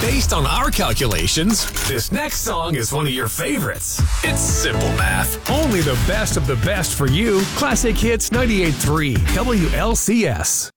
Based on our calculations, this next song is one of your favorites. It's simple math. Only the best of the best for you. Classic Hits 98.3 WLCS.